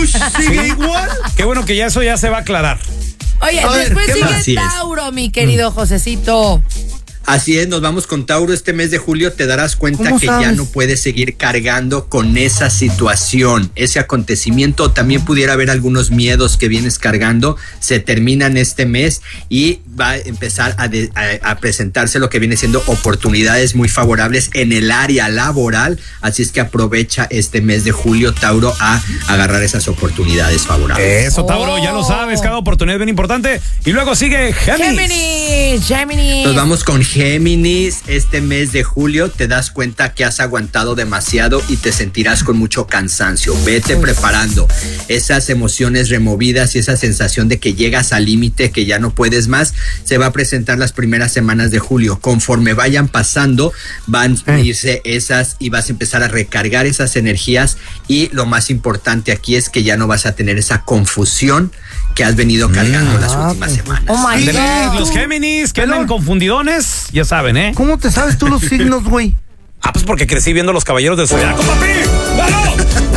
sigue igual. Qué bueno que ya eso ya se va a aclarar. Oye, después sigue Tauro, mi querido Josecito. Así es, nos vamos con Tauro. Este mes de julio te darás cuenta que ya no puedes seguir cargando con esa situación, ese acontecimiento. También pudiera haber algunos miedos que vienes cargando. Se terminan este mes y va a empezar a presentarse lo que viene siendo oportunidades muy favorables en el área laboral. Así es que aprovecha este mes de julio, Tauro, a agarrar esas oportunidades favorables. Eso, Tauro, ya lo sabes, cada oportunidad es bien importante. Y luego sigue Géminis. Nos vamos con Géminis. Este mes de julio te das cuenta que has aguantado demasiado y te sentirás con mucho cansancio. Vete preparando. Esas emociones removidas y esa sensación de que llegas al límite, que ya no puedes más, se va a presentar las primeras semanas de julio. Conforme vayan pasando, van a irse esas y vas a empezar a recargar esas energías, y lo más importante aquí es que ya no vas a tener esa confusión que has venido cargando las últimas semanas. Oh my God. los Géminis que andan confundidones, ya saben, ¿eh? ¿Cómo te sabes tú los signos, güey? Pues porque crecí viendo Los Caballeros del Zodiaco, papi. ¡Claro!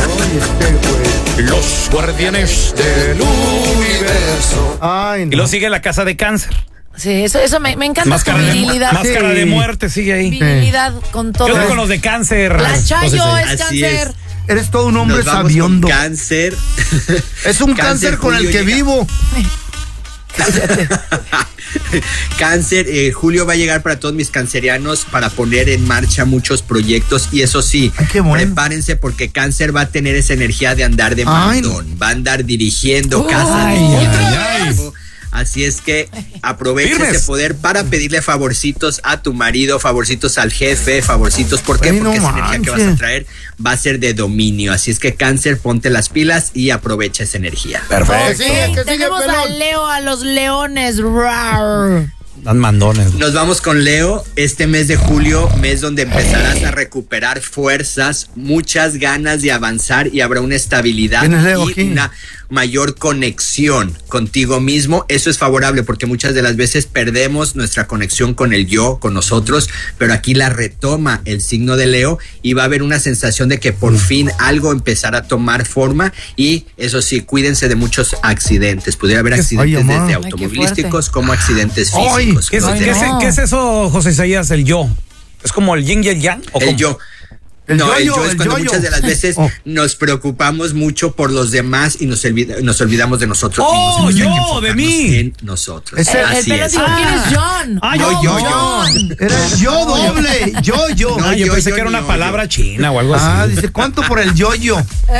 Los guardianes del universo. Ay, no. Y luego sigue La Casa de Cáncer. Sí, eso me encanta. Máscara tu de virilidad. Máscara de muerte sigue ahí. Virilidad con todo. Yo soy con los de Cáncer. La Chayo es Así Cáncer. Eres todo un hombre Nos vamos sabiondo. con Cáncer. Es un cáncer con el que vivo. Cáncer, Julio va a llegar para todos mis cancerianos para poner en marcha muchos proyectos, y eso sí, qué bueno. Prepárense porque Cáncer va a tener esa energía de andar de mandón, va a andar dirigiendo casas. Así es que aprovecha ese poder para pedirle favorcitos a tu marido, favorcitos al jefe, favorcitos. ¿Por qué? Porque esa energía que vas a traer va a ser de dominio. Así es que Cáncer, ponte las pilas y aprovecha esa energía. Perfecto. Tenemos a Leo, a los leones. Rar. Dan mandones. Nos vamos con Leo. Este mes de julio, mes donde empezarás a recuperar fuerzas, muchas ganas de avanzar, y habrá una estabilidad y una mayor conexión contigo mismo. Eso es favorable porque muchas de las veces perdemos nuestra conexión con el yo, con nosotros, pero aquí la retoma el signo de Leo y va a haber una sensación de que por fin algo empezará a tomar forma. Y eso sí, cuídense de muchos accidentes. Pudiera haber accidentes desde automovilísticos como accidentes físicos. ¿Qué es eso, José Isaías, el yo? ¿Es como el yin y el yang? El yo. El yo es cuando muchas de las veces nos preocupamos mucho por los demás y nos olvidamos de nosotros mismos. Yo, de mí. En nosotros. Así es. ¿Quién es John? Yo. Eres yo doble. Yo. Yo pensé que era una palabra china o algo así. Dice, ¿cuánto por el yo-yo?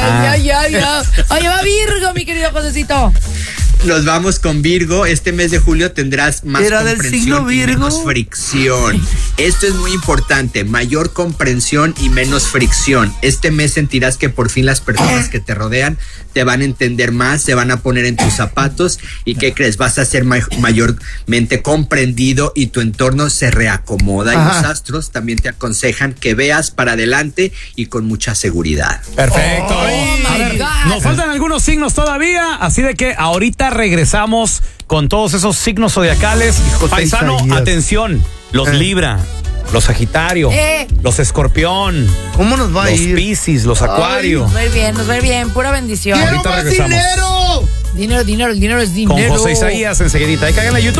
Oye, va Virgo, mi querido Josecito. Nos vamos con Virgo. Este mes de julio tendrás más comprensión y menos fricción. Esto es muy importante. Mayor comprensión y menos fricción. Este mes sentirás que por fin las personas que te rodean te van a entender más, se van a poner en tus zapatos. ¿Y qué crees? Vas a ser mayormente comprendido y tu entorno se reacomoda. Y los astros también te aconsejan que veas para adelante y con mucha seguridad. Perfecto. A ver, nos faltan algunos signos todavía, así de que ahorita regresamos con todos esos signos zodiacales. Paisano, atención, los Libra, los Sagitario, los Escorpión. ¿Cómo nos va a ir? Los Piscis, los Acuario. Nos va a ir bien, pura bendición. ¡Quiero más dinero! Dinero es dinero. Con José Isaías enseguidita. Ahí caigan en YouTube.